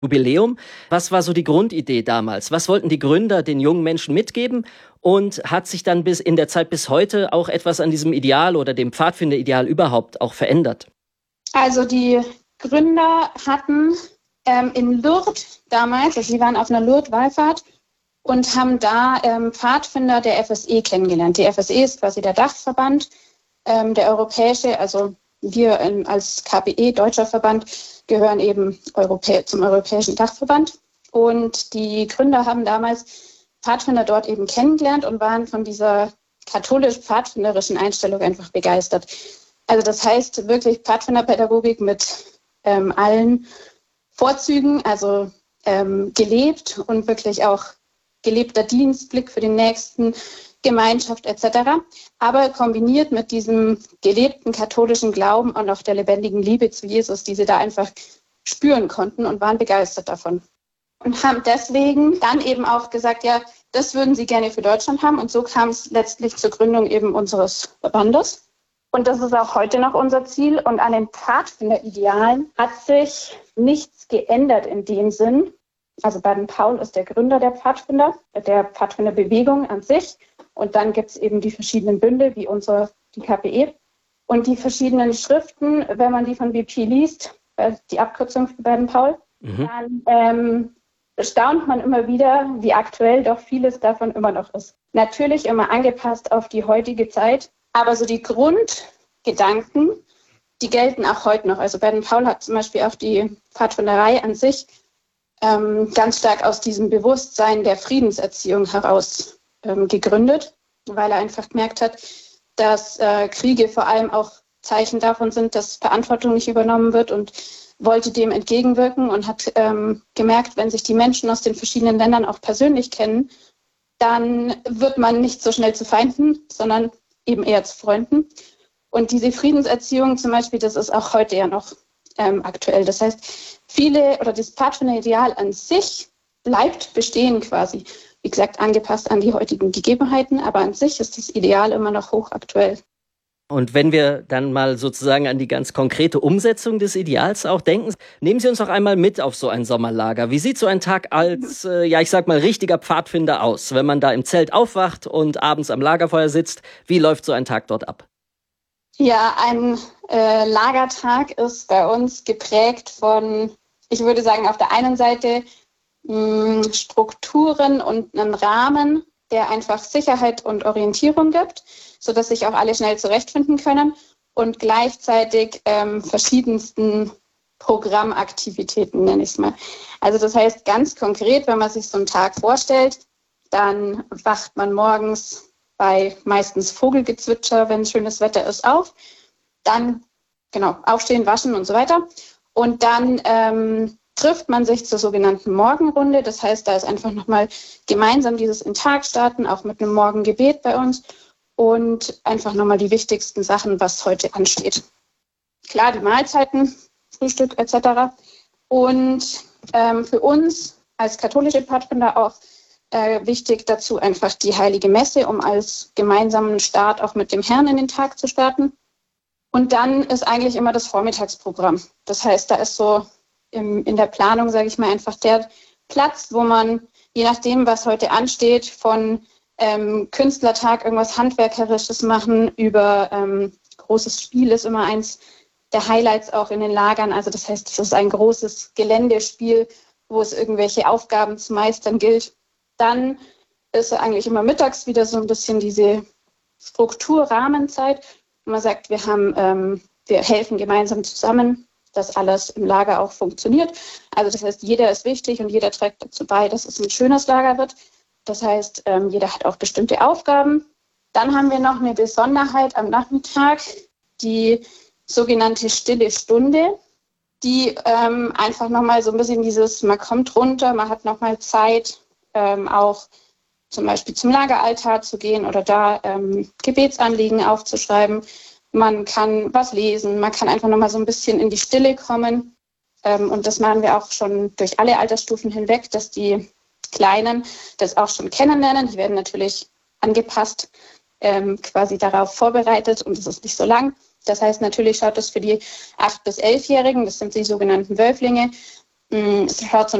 Jubiläum. Was war so die Grundidee damals? Was wollten die Gründer den jungen Menschen mitgeben? Und hat sich dann bis in der Zeit bis heute auch etwas an diesem Ideal oder dem Pfadfinder-Ideal überhaupt auch verändert? Also die Gründer hatten in Lourdes damals, also sie waren auf einer Lourdes-Wallfahrt und haben da Pfadfinder der FSE kennengelernt. Die FSE ist quasi der Dachverband, der europäische, also wir als KPE, Deutscher Verband, gehören eben zum Europäischen Dachverband. Und die Gründer haben damals Pfadfinder dort eben kennengelernt und waren von dieser katholisch-pfadfinderischen Einstellung einfach begeistert. Also das heißt wirklich Pfadfinderpädagogik mit allen Vorzügen, also gelebt und wirklich auch gelebter Dienst, Blick für den Nächsten, Gemeinschaft etc., aber kombiniert mit diesem gelebten katholischen Glauben und auch der lebendigen Liebe zu Jesus, die sie da einfach spüren konnten und waren begeistert davon. Und haben deswegen dann eben auch gesagt, ja, das würden sie gerne für Deutschland haben. Und so kam es letztlich zur Gründung eben unseres Verbandes. Und das ist auch heute noch unser Ziel. Und an den Pfadfinder-Idealen hat sich nichts geändert in dem Sinn. Also Baden-Powell ist der Gründer der Pfadfinderbewegung an sich. Und dann gibt es eben die verschiedenen Bünde, wie die KPE. Und die verschiedenen Schriften, wenn man die von BP liest, die Abkürzung für Baden-Powell, dann staunt man immer wieder, wie aktuell doch vieles davon immer noch ist. Natürlich immer angepasst auf die heutige Zeit, aber so die Grundgedanken, die gelten auch heute noch. Also Baden-Powell hat zum Beispiel auch die Pfadfinderei an sich ganz stark aus diesem Bewusstsein der Friedenserziehung heraus gegründet, weil er einfach gemerkt hat, dass Kriege vor allem auch Zeichen davon sind, dass Verantwortung nicht übernommen wird, und wollte dem entgegenwirken und hat gemerkt, wenn sich die Menschen aus den verschiedenen Ländern auch persönlich kennen, dann wird man nicht so schnell zu Feinden, sondern eben eher zu Freunden. Und diese Friedenserziehung zum Beispiel, das ist auch heute ja noch aktuell. Das heißt, das Pfadfinder-Ideal an sich bleibt bestehen quasi. Wie gesagt, angepasst an die heutigen Gegebenheiten, aber an sich ist das Ideal immer noch hochaktuell. Und wenn wir dann mal sozusagen an die ganz konkrete Umsetzung des Ideals auch denken, nehmen Sie uns doch einmal mit auf so ein Sommerlager. Wie sieht so ein Tag als, richtiger Pfadfinder aus, wenn man da im Zelt aufwacht und abends am Lagerfeuer sitzt? Wie läuft so ein Tag dort ab? Ja, ein Lagertag ist bei uns geprägt von, ich würde sagen, auf der einen Seite Strukturen und einen Rahmen, der einfach Sicherheit und Orientierung gibt, sodass sich auch alle schnell zurechtfinden können, und gleichzeitig verschiedensten Programmaktivitäten, nenne ich es mal. Also das heißt ganz konkret, wenn man sich so einen Tag vorstellt, dann wacht man morgens bei meistens Vogelgezwitscher, wenn schönes Wetter ist, auf. Dann aufstehen, waschen und so weiter. Und dann trifft man sich zur sogenannten Morgenrunde. Das heißt, da ist einfach nochmal gemeinsam dieses in den Tag starten, auch mit einem Morgengebet bei uns, und einfach nochmal die wichtigsten Sachen, was heute ansteht. Klar, die Mahlzeiten, Frühstück etc. Und für uns als katholische Pfadfinder auch wichtig dazu einfach die Heilige Messe, um als gemeinsamen Start auch mit dem Herrn in den Tag zu starten. Und dann ist eigentlich immer das Vormittagsprogramm. Das heißt, da ist so in der Planung, sage ich mal, einfach der Platz, wo man, je nachdem, was heute ansteht, von Künstlertag irgendwas Handwerkerisches machen, über großes Spiel ist immer eins der Highlights auch in den Lagern. Also das heißt, es ist ein großes Geländespiel, wo es irgendwelche Aufgaben zu meistern gilt. Dann ist eigentlich immer mittags wieder so ein bisschen diese Strukturrahmenzeit, wo man sagt, wir helfen gemeinsam zusammen, dass alles im Lager auch funktioniert. Also das heißt, jeder ist wichtig und jeder trägt dazu bei, dass es ein schönes Lager wird. Das heißt, jeder hat auch bestimmte Aufgaben. Dann haben wir noch eine Besonderheit am Nachmittag, die sogenannte stille Stunde, die einfach nochmal so ein bisschen man kommt runter, man hat nochmal Zeit, auch zum Beispiel zum Lageraltar zu gehen oder da Gebetsanliegen aufzuschreiben. Man kann was lesen, man kann einfach nochmal so ein bisschen in die Stille kommen. Und das machen wir auch schon durch alle Altersstufen hinweg, dass die Kleinen das auch schon kennenlernen. Die werden natürlich angepasst, quasi darauf vorbereitet, und es ist nicht so lang. Das heißt, natürlich schaut das für die 8- bis 11-Jährigen, das sind die sogenannten Wölflinge, Es hört so